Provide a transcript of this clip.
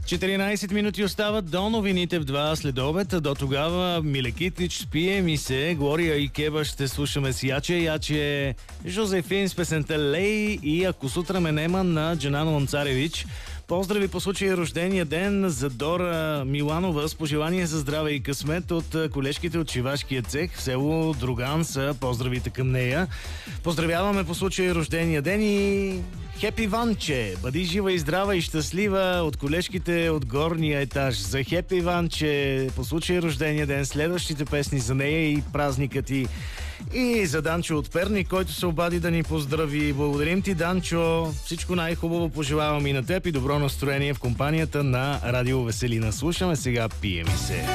14 минути остават до новините в 2 след обед. До тогава Милекитич, спие ми се, Глория и Кеба ще слушаме с Яче, Жозефин с песента Лей и Ако сутра ме нема на Джанано Онцаревич. Поздрави по случай рождения ден за Дора Миланова с пожелание за здраве и късмет от колежките от шивашкия цех в село Друган са поздравите към нея. Поздравяваме по случай рождения ден и Хепи Ванче! Бъди жива и здрава и щастлива от колежките от горния етаж. За Хепи Ванче по случай рождения ден, следващите песни за нея и празникът ти. И за Данчо от Перник, който се обади да ни поздрави. Благодарим ти, Данчо. Всичко най-хубаво пожелавам и на теб и добро настроение в компанията на Радио Веселина. Слушаме сега Пие ми се.